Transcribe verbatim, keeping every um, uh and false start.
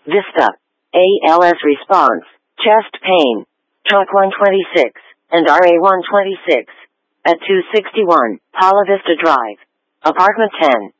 Vista. A L S response. Chest pain. Talk one twenty-six. And R A one twenty-six. At two sixty-one, Paula Vista Drive. Apartment ten.